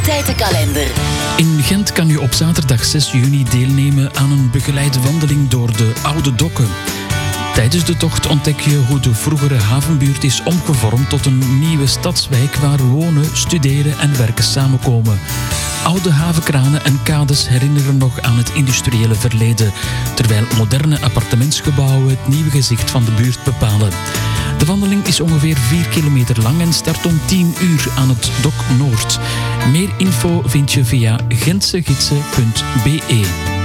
Activiteitenkalender. In Gent kan je op zaterdag 6 juni deelnemen aan een begeleide wandeling door de Oude Dokken. Tijdens de tocht ontdek je hoe de vroegere havenbuurt is omgevormd tot een nieuwe stadswijk waar wonen, studeren en werken samenkomen. Oude havenkranen en kades herinneren nog aan het industriële verleden, terwijl moderne appartementsgebouwen het nieuwe gezicht van de buurt bepalen. De wandeling is ongeveer 4 kilometer lang en start om 10 uur aan het Dok Noord. Meer info vind je via gentsegidsen.be.